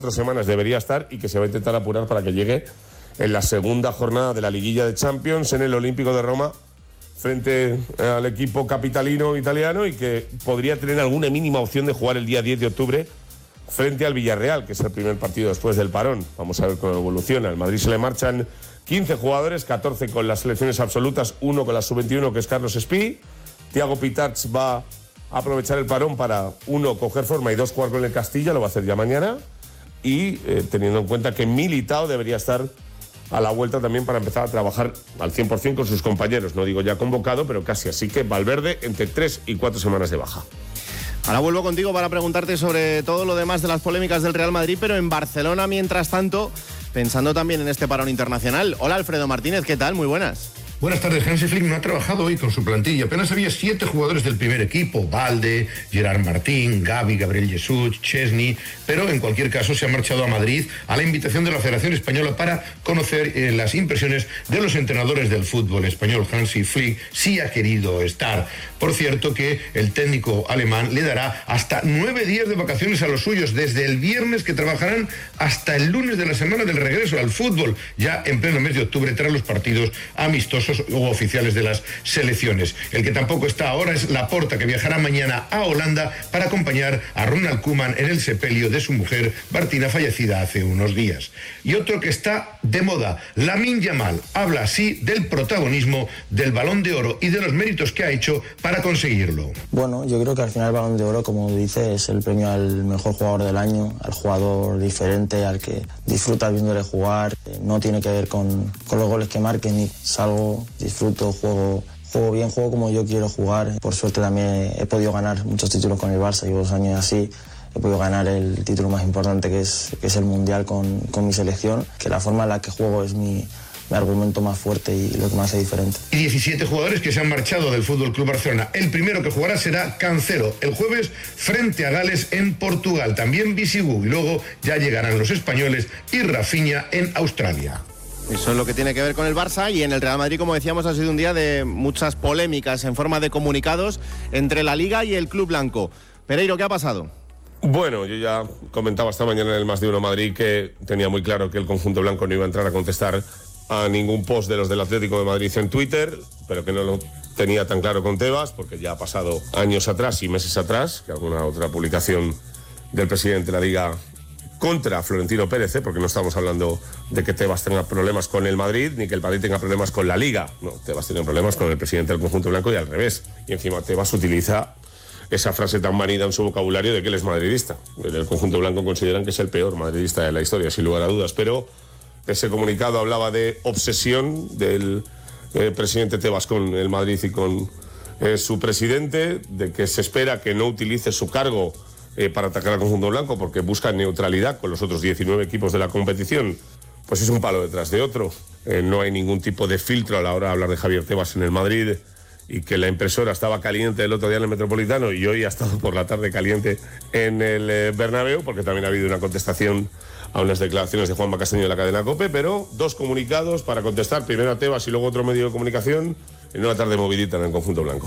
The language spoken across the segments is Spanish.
semanas debería estar y que se va a intentar apurar para que llegue en la segunda jornada de la liguilla de Champions en el Olímpico de Roma frente al equipo capitalino italiano y que podría tener alguna mínima opción de jugar el día 10 de octubre frente al Villarreal, que es el primer partido después del parón. Vamos a ver cómo evoluciona. Al Madrid se le marchan 15 jugadores, 14 con las selecciones absolutas, 1 con la sub-21, que es Carlos Espí. Thiago Pitarch va a aprovechar el parón para, 1, coger forma y 2, jugar con el Castilla, lo va a hacer ya mañana. Y teniendo en cuenta que Militao debería estar a la vuelta también para empezar a trabajar al 100% con sus compañeros. No digo ya convocado, pero casi. Así que Valverde entre 3 y 4 semanas de baja. Ahora vuelvo contigo para preguntarte sobre todo lo demás de las polémicas del Real Madrid, pero en Barcelona, mientras tanto, pensando también en este parón internacional. Hola, Alfredo Martínez, ¿qué tal? Muy buenas. Buenas tardes. Hansi Flick no ha trabajado hoy con su plantilla. Apenas había 7 jugadores del primer equipo: Balde, Gerard Martín, Gavi, Gabriel Jesús, Chesney. Pero en cualquier caso se ha marchado a Madrid a la invitación de la Federación Española para conocer las impresiones de los entrenadores del fútbol español. Hansi Flick sí ha querido estar. Por cierto que el técnico alemán le dará hasta 9 días de vacaciones a los suyos, desde el viernes, que trabajarán hasta el lunes de la semana del regreso al fútbol, ya en pleno mes de octubre, tras los partidos amistosos o oficiales de las selecciones. El que tampoco está ahora es Laporta, que viajará mañana a Holanda para acompañar a Ronald Koeman en el sepelio de su mujer Martina, fallecida hace unos días. Y otro que está de moda, Lamine Yamal, habla así del protagonismo del Balón de Oro y de los méritos que ha hecho para conseguirlo. Bueno, yo creo que al final el Balón de Oro, como dice, es el premio al mejor jugador del año, al jugador diferente, al que disfruta viéndole jugar. No tiene que ver con los goles que marquen, ni salgo, disfruto, juego bien, juego como yo quiero jugar. Por suerte también he podido ganar muchos títulos con el Barça, llevo 2 años así. He podido ganar el título más importante, que es el Mundial con mi selección, que la forma en la que juego es mi argumento más fuerte y lo que me hace diferente. Y 17 jugadores que se han marchado del Fútbol Club Barcelona. El primero que jugará será Cancelo, el jueves frente a Gales en Portugal. También Bisigú, y luego ya llegarán los españoles y Rafinha en Australia. Eso es lo que tiene que ver con el Barça, y en el Real Madrid, como decíamos, ha sido un día de muchas polémicas en forma de comunicados entre la Liga y el Club Blanco. Pereiro, ¿qué ha pasado? Bueno, yo ya comentaba esta mañana en el Más de Uno Madrid que tenía muy claro que el conjunto blanco no iba a entrar a contestar a ningún post de los del Atlético de Madrid en Twitter, pero que no lo tenía tan claro con Tebas, porque ya ha pasado años atrás y meses atrás que alguna otra publicación del presidente de la Liga contra Florentino Pérez, porque no estamos hablando de que Tebas tenga problemas con el Madrid, ni que el Madrid tenga problemas con la Liga. No, Tebas tiene problemas con el presidente del conjunto blanco y al revés. Y encima Tebas utiliza esa frase tan manida en su vocabulario de que él es madridista. En el conjunto blanco consideran que es el peor madridista de la historia, sin lugar a dudas, pero ese comunicado hablaba de obsesión del presidente Tebas con el Madrid y con su presidente, de que se espera que no utilice su cargo para atacar al conjunto blanco porque busca neutralidad con los otros 19 equipos de la competición. Pues es un palo detrás de otro. No hay ningún tipo de filtro a la hora de hablar de Javier Tebas en el Madrid, y que la impresora estaba caliente el otro día en el Metropolitano y hoy ha estado por la tarde caliente en el Bernabéu, porque también ha habido una contestación a unas declaraciones de Juanma Castaño de la cadena COPE, pero 2 comunicados para contestar, primero a Tebas y luego otro medio de comunicación, en una tarde movidita en el conjunto blanco.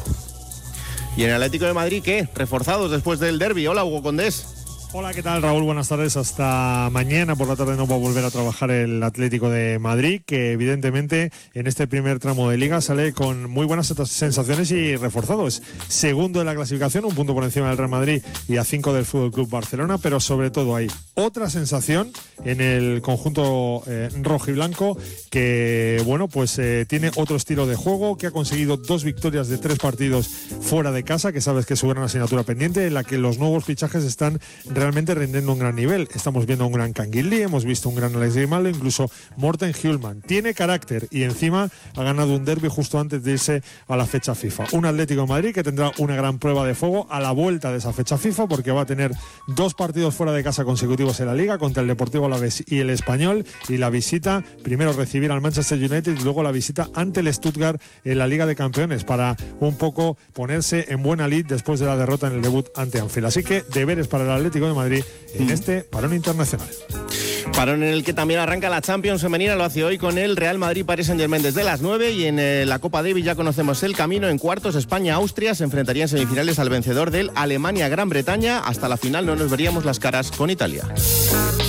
¿Y en el Atlético de Madrid qué? Reforzados después del derbi. Hola, Hugo Condés. Hola, ¿qué tal, Raúl? Buenas tardes. Hasta mañana por la tarde no va a volver a trabajar el Atlético de Madrid, que evidentemente en este primer tramo de Liga sale con muy buenas sensaciones y reforzado. Es segundo de la clasificación, 1 punto por encima del Real Madrid y a 5 del Fútbol Club Barcelona, pero sobre todo hay otra sensación en el conjunto rojiblanco que, bueno, pues tiene otro estilo de juego, que ha conseguido 2 victorias de 3 partidos fuera de casa, que sabes que es su gran asignatura pendiente, en la que los nuevos fichajes están realmente rendiendo un gran nivel. Estamos viendo a un gran Canguilí, hemos visto un gran Alex Grimaldo, incluso Morten Hjulman. Tiene carácter y encima ha ganado un derbi justo antes de irse a la fecha FIFA. Un Atlético de Madrid que tendrá una gran prueba de fuego a la vuelta de esa fecha FIFA, porque va a tener 2 partidos fuera de casa consecutivos en la Liga, contra el Deportivo Alavés y el Español, y la visita, primero recibir al Manchester United y luego la visita ante el Stuttgart en la Liga de Campeones, para un poco ponerse en buena lid después de la derrota en el debut ante Anfield. Así que deberes para el Atlético de Madrid en este parón internacional. Parón en el que también arranca la Champions femenina, lo hace hoy con el Real Madrid Paris Saint-Germain desde las 9, y en la Copa Davis ya conocemos el camino. En cuartos España-Austria se enfrentaría en semifinales al vencedor del Alemania-Gran Bretaña. Hasta la final no nos veríamos las caras con Italia.